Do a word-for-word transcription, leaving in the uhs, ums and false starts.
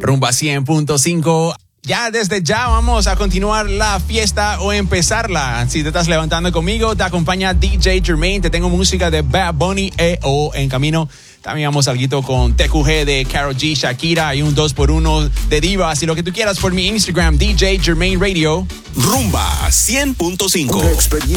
Rumba cien punto cinco. Ya desde ya vamos a continuar la fiesta o empezarla. Si te estás levantando conmigo, te acompaña D J Jermaine. Te tengo música de Bad Bunny E O en camino. También vamos algo con T Q G de Karol G, Shakira y un dos por uno de divas y lo que tú quieras por mi Instagram, D J Jermaine Radio. Rumba cien punto cinco. Una experiencia